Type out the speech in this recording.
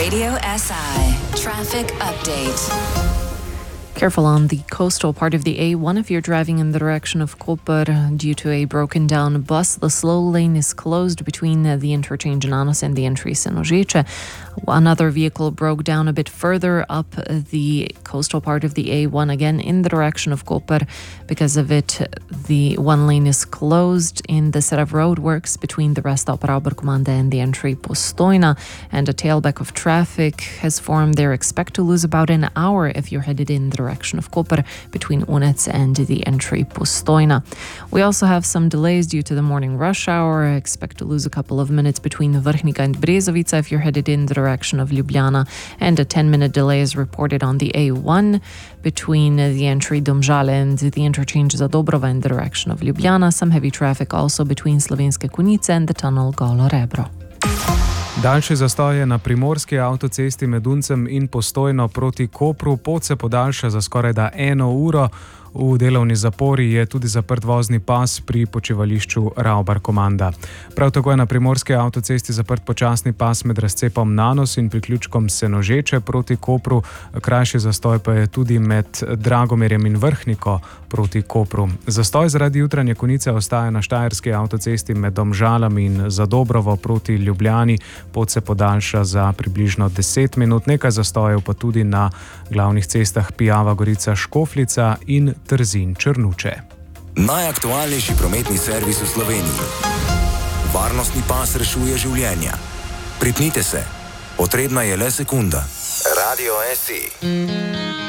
Radio SI Traffic Update. Careful on the coastal part of the A1 if you're driving in the direction of Koper due to a broken down bus. The slow lane is closed between the interchange in Anos and the entry Senožeče. Another vehicle broke down a bit further up the coastal part of the A1 again in the direction of Koper. Because of it, the one lane is closed in the set of roadworks between the Restop Rauberkommande and the entry Postojna, and a tailback of traffic has formed there. Expect to lose about an hour if you're headed in the direction of Koper between Unec and the entry Postojna. We also have some delays due to the morning rush hour. Expect to lose a couple of minutes between Vrhnika and Brezovica if you're headed in the direction of Ljubljana, and a 10-minute delay is reported on the A1 between the entry Domžale and the interchange Zadobrova in the direction of Ljubljana. Some heavy traffic also between Slovenske Konjice and the tunnel Golo Rebro. Daljše zastoje na primorski avtocesti med Uncem in Postojno proti Kopru. Pot se podaljša za skorajda 1 uro. V delovni zapori je tudi zaprt vozni pas pri počivališču Rauberkommanda. Prav tako je na primorski avtocesti zaprt počasni pas med razcepom Nanos in priključkom Senožeče proti Kopru. Krajši zastoj pa je tudi med Dragomerjem in Vrhniko proti Kopru. Zastoj zaradi jutranje konice ostaja na štajerski avtocesti med Domžalami in Zadobrovo proti Ljubljani. Pot se podaljša za približno 10 minut. Nekaj zastojev pa tudi na glavnih cestah Pijava Gorica Škofljica in Trzin Črnuče. Najaktualnejši prometni servis v Sloveniji. Varnostni pas rešuje življenja. Pripnite se. Potrebna je le sekunda. Radio SI.